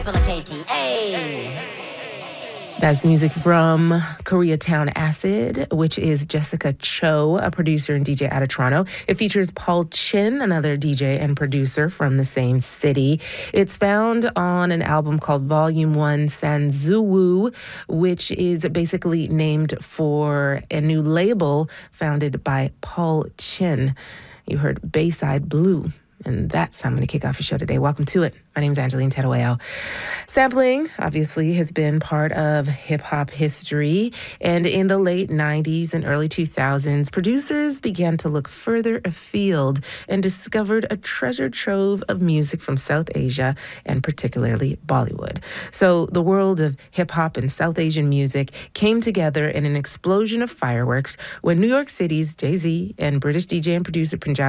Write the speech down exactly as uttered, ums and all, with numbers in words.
For the K T. Hey. That's music from Koreatown Acid, which is Jessica Cho, a producer and D J out of Toronto. It features Paul Chin, another D J and producer from the same city. It's found on an album called Volume one Sanzuwu, which is basically named for a new label founded by Paul Chin. You heard Bayside Blue. And that's how I'm going to kick off your show today. Welcome to it. My name is Angeline Terueo. Sampling, obviously, has been part of hip-hop history. And in the late nineties and early two thousands, producers began to look further afield and discovered a treasure trove of music from South Asia and particularly Bollywood. So the world of hip-hop and South Asian music came together in an explosion of fireworks when New York City's Jay-Z and British D J and producer Punjab